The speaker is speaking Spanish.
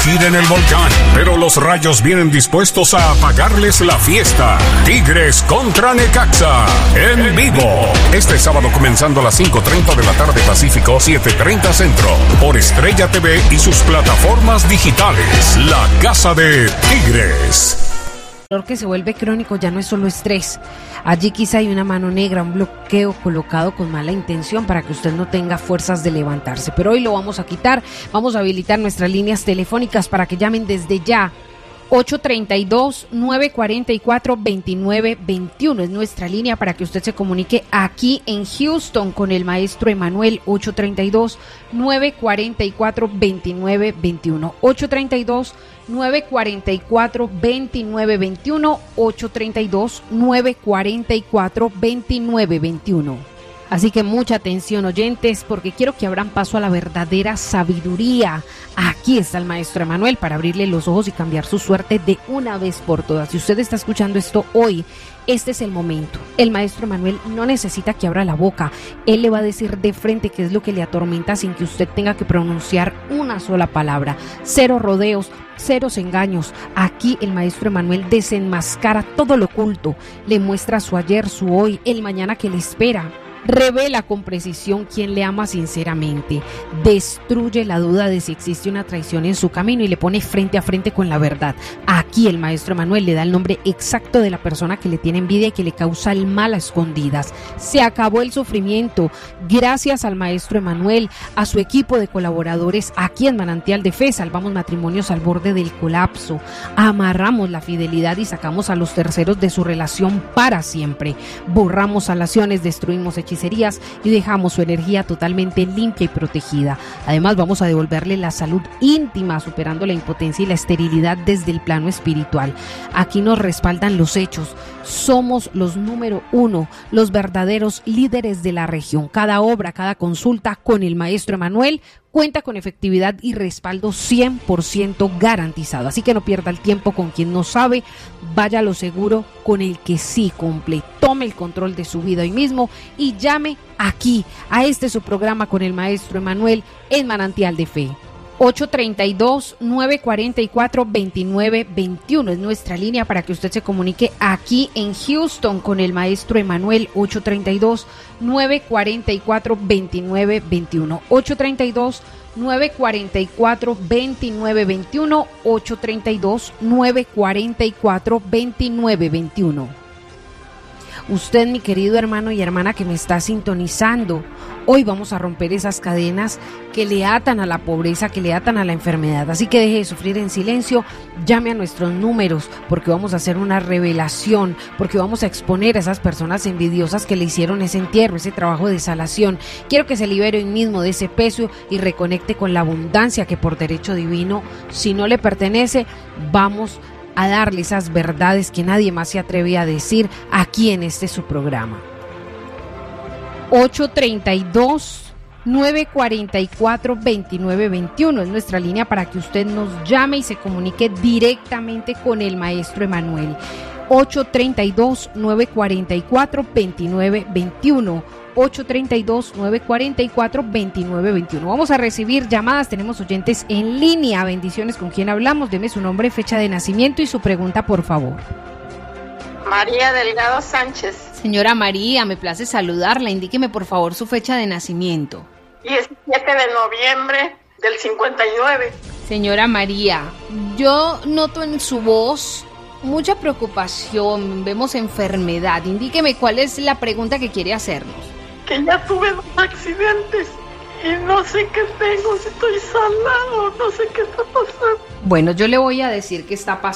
En el volcán, pero los Rayos vienen dispuestos a apagarles la fiesta. Tigres contra Necaxa, en vivo. Este sábado comenzando a las 5:30 de la tarde Pacífico, 7:30 Centro, por Estrella TV y sus plataformas digitales. La Casa de Tigres. Que se vuelve crónico ya no es solo estrés. Allí quizá hay una mano negra, un bloqueo colocado con mala intención para que usted no tenga fuerzas de levantarse. Pero hoy lo vamos a quitar. Vamos a habilitar nuestras líneas telefónicas para que llamen desde ya. 832-944-2921 es nuestra línea para que usted se comunique aquí en Houston con el maestro Emanuel. 832-944-2921. 832-944-2921. 832-944-2921. Así que mucha atención, oyentes, porque quiero que abran paso a la verdadera sabiduría. Aquí está el maestro Emanuel para abrirle los ojos y cambiar su suerte de una vez por todas. Si usted está escuchando esto hoy, este es el momento. El maestro Emanuel no necesita que abra la boca. Él le va a decir de frente qué es lo que le atormenta sin que usted tenga que pronunciar una sola palabra. Cero rodeos, ceros engaños. Aquí el maestro Emanuel desenmascara todo lo oculto. Le muestra su ayer, su hoy, el mañana que le espera. Revela con precisión quién le ama sinceramente, destruye la duda de si existe una traición en su camino y le pone frente a frente con la verdad. Aquí el maestro Emanuel le da el nombre exacto de la persona que le tiene envidia y que le causa el mal a escondidas. Se acabó el sufrimiento gracias al maestro Emanuel, a su equipo de colaboradores aquí en Manantial de Fe. Salvamos matrimonios al borde del colapso, amarramos la fidelidad y sacamos a los terceros de su relación para siempre. Borramos salaciones, destruimos hechicerías y dejamos su energía totalmente limpia y protegida. Además, vamos a devolverle la salud íntima, superando la impotencia y la esterilidad desde el plano espiritual. Aquí nos respaldan los hechos. Somos los número 1, los verdaderos líderes de la región. Cada obra, cada consulta con el maestro Emanuel cuenta con efectividad y respaldo 100% garantizado. Así que no pierda el tiempo con quien no sabe, vaya a lo seguro con el que sí cumple. Tome el control de su vida hoy mismo y llame aquí a su programa con el maestro Emanuel en Manantial de Fe. 832-944-2921 es nuestra línea para que usted se comunique aquí en Houston con el maestro Emanuel. 832-944-2921. 832-944-2921. 832-944-2921. Usted, mi querido hermano y hermana que me está sintonizando, hoy vamos a romper esas cadenas que le atan a la pobreza, que le atan a la enfermedad. Así que deje de sufrir en silencio, llame a nuestros números, porque vamos a hacer una revelación, porque vamos a exponer a esas personas envidiosas que le hicieron ese entierro, ese trabajo de salación. Quiero que se libere hoy mismo de ese peso y reconecte con la abundancia que por derecho divino, si no le pertenece, vamos a darle esas verdades que nadie más se atreve a decir aquí en su programa. 832-944-2921 es nuestra línea para que usted nos llame y se comunique directamente con el maestro Emanuel. 832-944-2921. 832-944-2921. Vamos a recibir llamadas, tenemos oyentes en línea. Bendiciones, ¿con quién hablamos? Deme su nombre, fecha de nacimiento y su pregunta, por favor. María Delgado Sánchez. Señora María, me place saludarla. Indíqueme, por favor, su fecha de nacimiento. 17 de noviembre del 59. Señora María, yo noto en su voz mucha preocupación, vemos enfermedad. Indíqueme cuál es la pregunta que quiere hacernos. Que ya tuve 2 accidentes y no sé qué tengo, si estoy salado, no sé qué está pasando. Bueno, yo le voy a decir qué está pasando.